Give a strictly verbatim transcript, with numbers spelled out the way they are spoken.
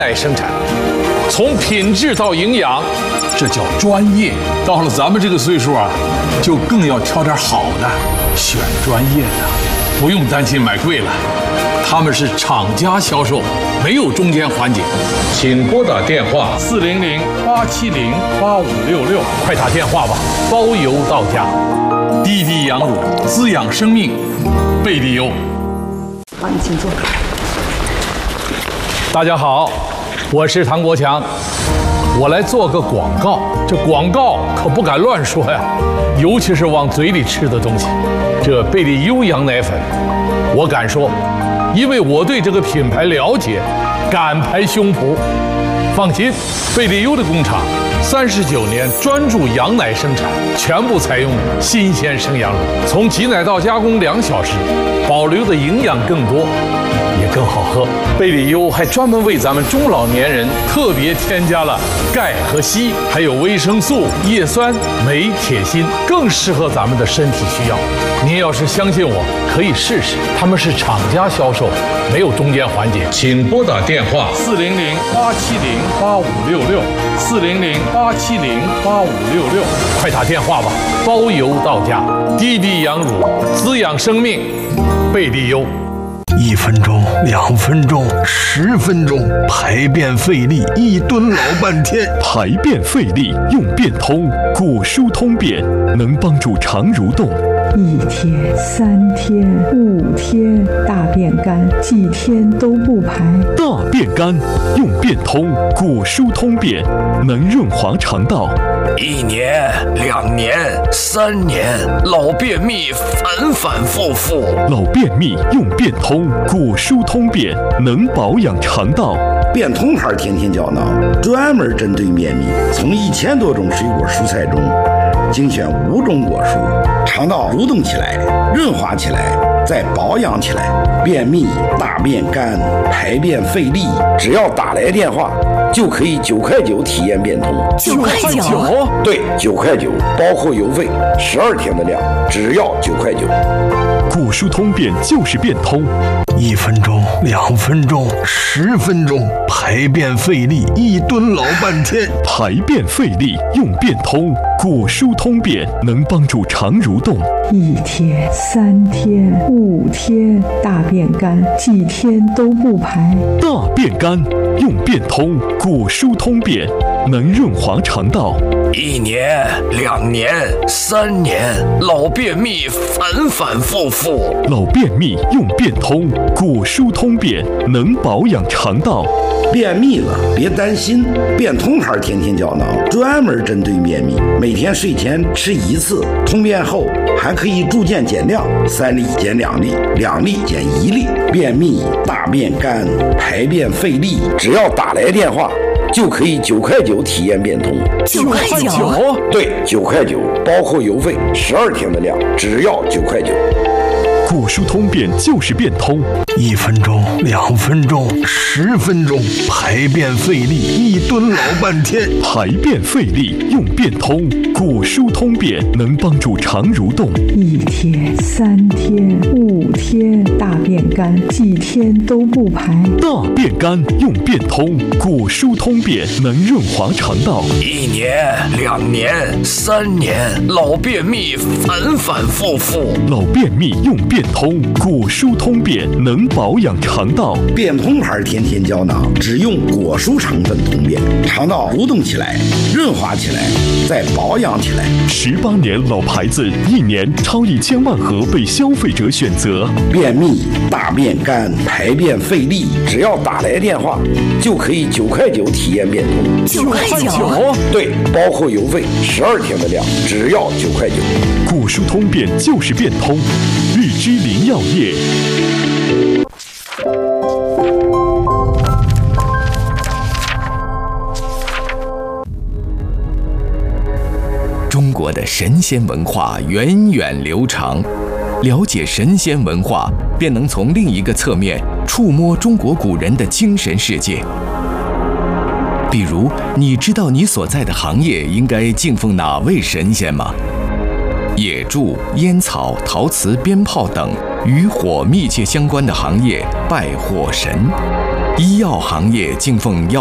奶生产，从品质到营养，这叫专业。 到了咱们这个岁数啊，就更要挑点好的，选专业的，不用担心买贵了。他们是厂家销售，没有中间环节。 请拨打电话四零零八七零八五六六，快打电话吧，包邮到家。 滴滴羊乳，滋养生命，贝利优。 好，你请坐。 大家好，我是唐国强，我来做个广告。这广告可不敢乱说呀，尤其是往嘴里吃的东西。这贝利优羊奶粉，我敢说，因为我对这个品牌了解，敢拍胸脯。放心，贝利优的工厂三十九年专注羊奶生产，全部采用新鲜生羊乳，从挤奶到加工两小时，保留的营养更多，也更好喝。贝利优还专门为咱们中老年人特别添加了钙和硒，还有维生素、叶酸、镁、铁、锌，更适合咱们的身体需要。您要是相信我，可以试试。他们是厂家销售，没有中间环节。请拨打电话四零零八七零八五六六，四零零八七零八五六六，快打电话吧，包邮到家。滴滴羊乳，滋养生命，贝利优。 一分钟，两分钟，十分钟，排便费力，一蹲老半天。 排便费力用便通，果蔬通便能帮助肠蠕动。 一天、三天、五天，大便干，几天都不排。 大便干用便通，果蔬通便能润滑肠道。 一年、两年、三年，老便秘反反复复。 老便秘用便通，果蔬通便能保养肠道。 便通牌甜甜胶囊专门针对便秘，从一千多种水果蔬菜中精选五种果蔬，肠道蠕动起来，润滑起来，再保养起来。便秘、大便干、排便费力，只要打来电话就可以九块九体验便通。 九块九？ 对，九块九，包括邮费，十二天的量，只要九块九。 果蔬通便就是便通。 一分钟，两分钟，十分钟，排便费力，一蹲老半天。 排便费力用便通，果蔬通便能帮助肠蠕动。 一天、三天、五天，大便干，几天都不排。 大便干用便通，果蔬通便能润滑肠道。 一年、两年、三年，老便秘反反复复。 老便秘用便通，果蔬通便能保养肠道。 便秘了别担心，便通牌甜甜胶囊专门针对便秘，每天睡前吃一次，通便后还可以逐渐减量，三粒减两粒，两粒减一粒。便秘、大便干、排便费力，只要打来电话就可以九块九体验便通。 九块九？ 对，九块九，包括邮费，十二天的量，只要九块九。 果蔬通便就是便通。 一分钟，两分钟，十分钟，排便费力，一蹲老半天。 排便费力用便通，果蔬通便能帮助肠蠕动。 一天、三天、五天，大便干，几天都不排。 大便干用便通，果蔬通便能润滑肠道。 一年、两年、三年，老便秘反反复复。 老便秘用便通，果蔬通便能保养肠道。 便通牌甜甜胶囊只用果蔬成分通便，肠道蠕动起来，润滑起来，再保养起来。 十八年老牌子，一年超一千万盒被消费者选择。 便秘、大便干、排便费力，只要打来电话就可以九块九体验便通。 九块九？ 对，包括邮费，十二天的量，只要九块九。 果蔬通便就是便通。日之林药业。 中国的神仙文化源远流长，了解神仙文化，便能从另一个侧面触摸中国古人的精神世界。比如，你知道你所在的行业应该敬奉哪位神仙吗？野猪、烟草、陶瓷、鞭炮等与火密切相关的行业拜火神。 医药行业敬奉药